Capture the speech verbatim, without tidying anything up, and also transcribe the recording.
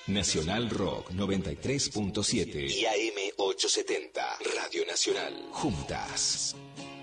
Nacional Rock noventa y tres punto siete y A M ochocientos setenta. Radio Nacional. Juntas.